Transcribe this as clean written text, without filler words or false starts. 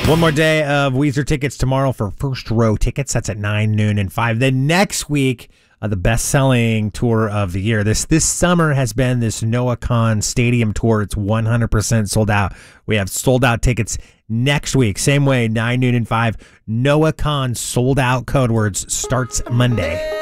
One more day of Weezer tickets tomorrow for first row tickets. That's at 9, noon, and 5. Then next week, the best-selling tour of the year. This summer has been this Noah Kahan Stadium tour. It's 100% sold out. We have sold-out tickets next week. Same way, 9, noon, and 5. Noah Kahan sold-out code words starts Monday.